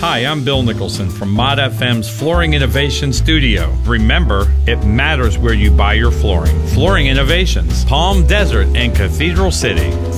Hi, I'm Bill Nicholson from Mod FM's Flooring Innovation Studio. Remember, it matters where you buy your flooring. Flooring Innovations, Palm Desert and Cathedral City.